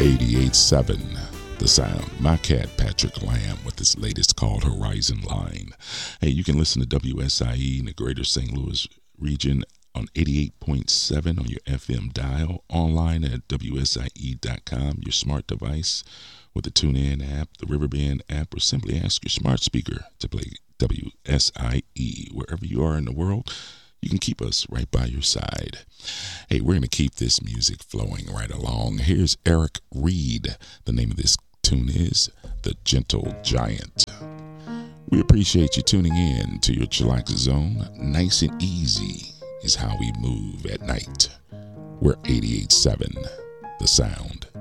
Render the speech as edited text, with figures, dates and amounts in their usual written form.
88.7 The Sound. My cat Patrick Lamb with his latest called Horizon Line. Hey, you can listen to WSIE in the greater St. Louis region on 88.7 on your FM dial, online at WSIE.com, your smart device with the TuneIn app, the Riverbend app, or simply ask your smart speaker to play WSIE. Wherever you are in the world, you can keep us right by your side. Hey, we're going to keep this music flowing right along. Here's Eric Reed. The name of this tune is The Gentle Giant. We appreciate you tuning in to your chillax zone. Nice and easy is how we move at night. We're 88.7 The Sound.